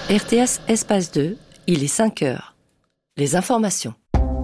RTS Espace 2, il est 5 heures. Les informations.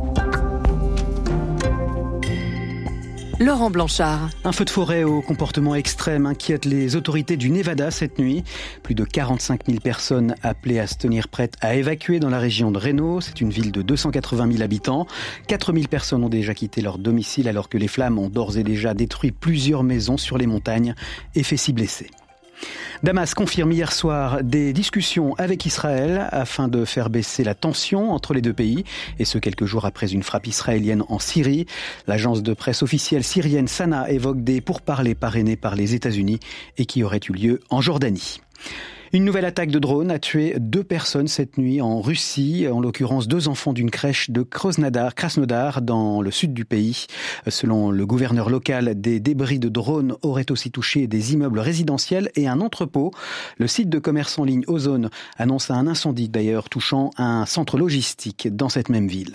Laurent Blanchard. Un feu de forêt au comportement extrême inquiète les autorités du Nevada cette nuit. Plus de 45 000 personnes appelées à se tenir prêtes à évacuer dans la région de Reno. C'est une ville de 280 000 habitants. 4 000 personnes ont déjà quitté leur domicile alors que les flammes ont d'ores et déjà détruit plusieurs maisons sur les montagnes et fait 6 blessés. Damas confirme hier soir des discussions avec Israël afin de faire baisser la tension entre les deux pays, et ce quelques jours après une frappe israélienne en Syrie. L'agence de presse officielle syrienne Sana évoque des pourparlers parrainés par les États-Unis et qui auraient eu lieu en Jordanie. Une nouvelle attaque de drone a tué 2 personnes cette nuit en Russie, en l'occurrence 2 enfants d'une crèche de Krasnodar dans le sud du pays. Selon le gouverneur local, des débris de drones auraient aussi touché des immeubles résidentiels et un entrepôt. Le site de commerce en ligne Ozone annonce un incendie d'ailleurs touchant un centre logistique dans cette même ville.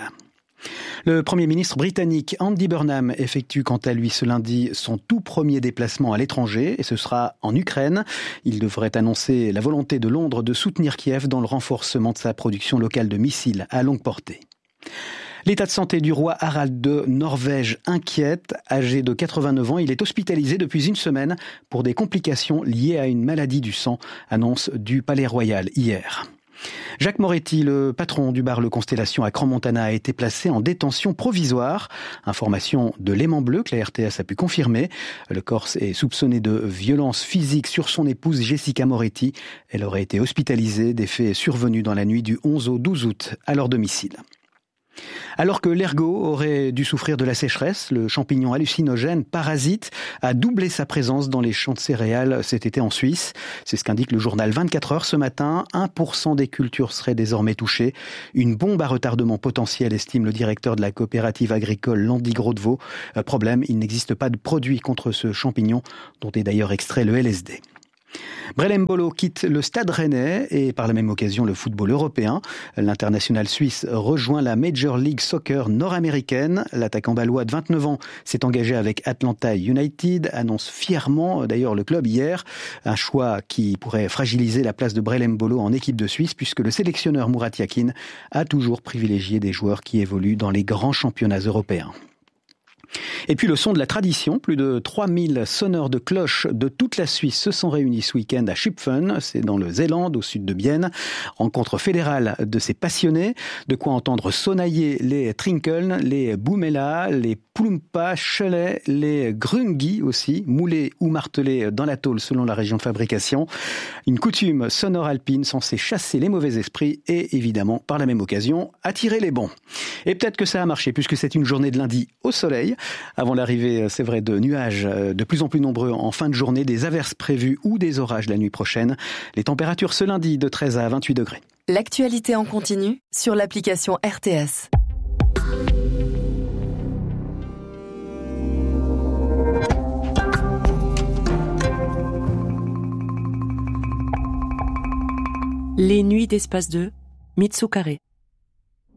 Le Premier ministre britannique Andy Burnham effectue quant à lui ce lundi son tout premier déplacement à l'étranger et ce sera en Ukraine. Il devrait annoncer la volonté de Londres de soutenir Kiev dans le renforcement de sa production locale de missiles à longue portée. L'état de santé du roi Harald de Norvège inquiète. Âgé de 89 ans, il est hospitalisé depuis une semaine pour des complications liées à une maladie du sang, annonce du Palais Royal hier. Jacques Moretti, le patron du bar Le Constellation à Crans-Montana, a été placé en détention provisoire. Information de l'Aimant Bleu que la RTS a pu confirmer. Le Corse est soupçonné de violences physiques sur son épouse Jessica Moretti. Elle aurait été hospitalisée, des faits survenus dans la nuit du 11 au 12 août à leur domicile. Alors que l'ergot aurait dû souffrir de la sécheresse, le champignon hallucinogène parasite a doublé sa présence dans les champs de céréales cet été en Suisse. C'est ce qu'indique le journal 24 heures ce matin. 1% des cultures seraient désormais touchées. Une bombe à retardement potentiel, estime le directeur de la coopérative agricole Landy-Gros-de-Vaux. Problème, il n'existe pas de produit contre ce champignon dont est d'ailleurs extrait le LSD. Brel Mbolo quitte le Stade Rennais et par la même occasion le football européen. L'international suisse rejoint la Major League Soccer nord-américaine. L'attaquant bâlois de 29 ans s'est engagé avec Atlanta United, annonce fièrement d'ailleurs le club hier. Un choix qui pourrait fragiliser la place de Brel Mbolo en équipe de Suisse puisque le sélectionneur Murat Yakin a toujours privilégié des joueurs qui évoluent dans les grands championnats européens. Et puis le son de la tradition, plus de 3000 sonneurs de cloches de toute la Suisse se sont réunis ce week-end à Schipfen, c'est dans le Zéland, au sud de Bienne. Rencontre fédérale de ces passionnés, de quoi entendre sonnailler les Trinkeln, les Boumela, les Plumpa, Cholet, les Grungi aussi, moulés ou martelés dans la tôle selon la région de fabrication. Une coutume sonore alpine censée chasser les mauvais esprits et évidemment, par la même occasion, attirer les bons. Et peut-être que ça a marché puisque c'est une journée de lundi au soleil. Avant l'arrivée, c'est vrai, de nuages de plus en plus nombreux en fin de journée, des averses prévues ou des orages la nuit prochaine. Les températures ce lundi de 13 à 28 degrés. L'actualité en continu sur l'application RTS. Les nuits d'Espace 2, Mitsu Carré.